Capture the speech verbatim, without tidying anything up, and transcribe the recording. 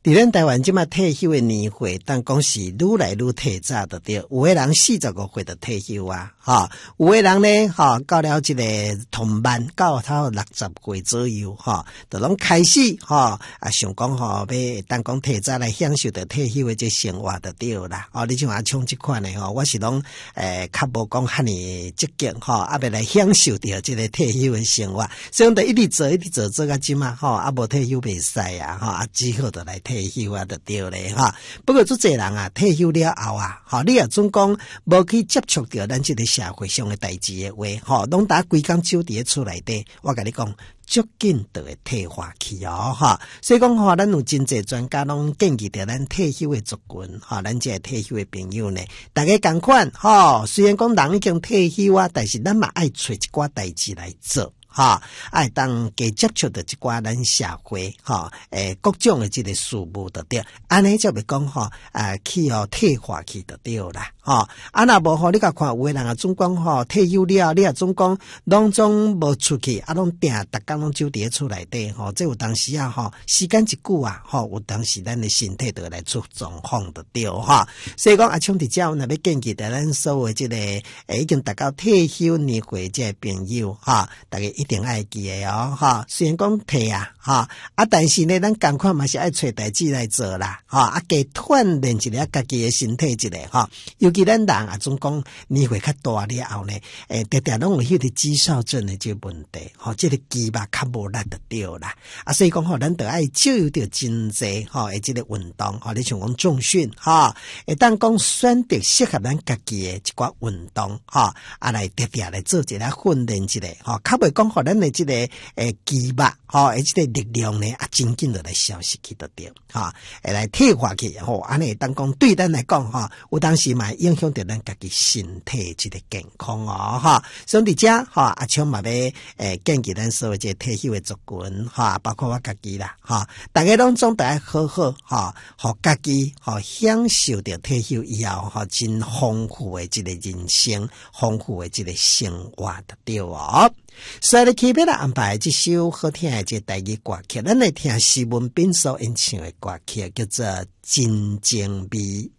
伫咱台湾即马退休的年岁，但讲是愈来愈提早的对。有的人四十五岁就退休啊，哈，有的人呢，哈，到了这个同班，到他六十岁左右，哈，就拢开始，哈，啊，想讲吼，要当讲提早来享受着退休的这生活就对啦。哦，你像阿冲这款的吼，我是拢诶，较无讲遐尼积极，哈，啊，要来享受着这个退休的生活，所以就一直做，一直做，做到即嘛，吼，啊，无退休袂使啊，哈，啊，只好就来退休啊，就对咧，哈。不过做侪人啊，退休了后啊，吼，你也总讲无去接触到咱这个社会上的代志的话，吼，拢打规工守伫厝内底，我甲你讲，足紧就会退化去哦，哈。所以讲吼，咱有真侪专家拢建议着咱退休的族群，哈，咱这退休的朋友呢，大家同款，吼，虽然讲人已经退休啊，但是咱嘛爱找一寡代志来做。哈，爱当加接触的一寡咱社会，哈，诶，各种的这个事物就对，安尼就袂讲吼，啊，去哦退化去就对啦，哈，啊那无吼，你甲看有的人啊，总讲吼退休了，你啊总讲拢总无出去，啊拢定逐工拢就伫厝内底，吼，这有当时啊，吼，时间一久啊，吼，有当时咱的身体就来出状况就对，哈，所以讲啊，像伫遮若要建议的咱所有这个诶已经达到退休年岁这朋友，哈，大家一定爱记的哦，哈，虽然讲退啊，哈，啊，但是呢，咱赶快嘛是爱找代志来做啦，哈，啊，加锻炼一下家己的身体一下，哈，尤其咱人啊，总讲年岁较大了后呢，诶，常常拢有迄个肌少症的这问题，哈，这个肌肉较无力就对啦，啊，所以讲吼，咱得爱少有着真济，哈，诶，这个运动，哈，你像讲重训，哈，会当讲选择适合咱家己的一寡运动，哈，啊，来常常来做一下训练一下，哈，较袂讲吼咱的这个诶肌肉，吼，诶，这个力量呢，啊，真紧就来消失去就对，哈，会来退化去，吼，安尼当讲对咱来讲，哈，有当时嘛影响到咱家己身体这个健康哦，哈，所以伫遮，哈，阿昌嘛要诶建议咱所有这退休的族群，哈，包括我家己啦，哈，大家拢总得爱好好，哈，互家己，哈，享受着退休以后，哈，真丰富的这个人生，丰富的这个生活就对哦。所以咧，特别来安排这首好听的这台语歌曲，咱来听施文彬所演唱的歌曲，叫做《真情味》。